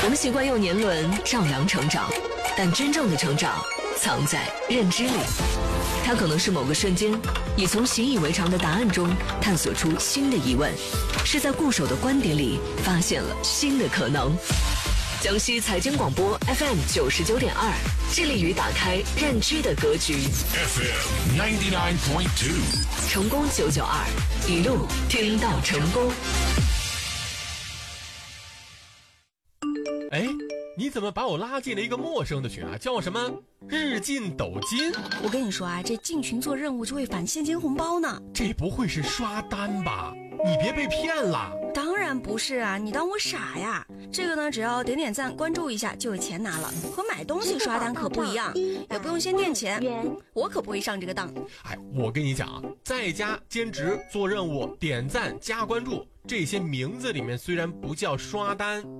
我们习惯用年轮丈量成长，但真正的成长藏在认知里。它可能是某个瞬间，你从习以为常的答案中探索出新的疑问，是在固守的观点里发现了新的可能。江西财经广播 FM 99.2，致力于打开认知的格局。 FM 99.2， 成功992，一路听到成功。 哎，你怎么把我拉进了一个陌生的群啊？叫什么日进斗金？ 我跟你说啊，这进群做任务就会返现金红包呢。 这不会是刷单吧？你别被骗了。 当然不是啊，你当我傻呀？这个呢，只要点点赞关注一下就有钱拿了，和买东西刷单可不一样，也不用先垫钱，我可不会上这个当。 哎，我跟你讲啊，在家兼职做任务点赞加关注，这些名字里面虽然不叫刷单，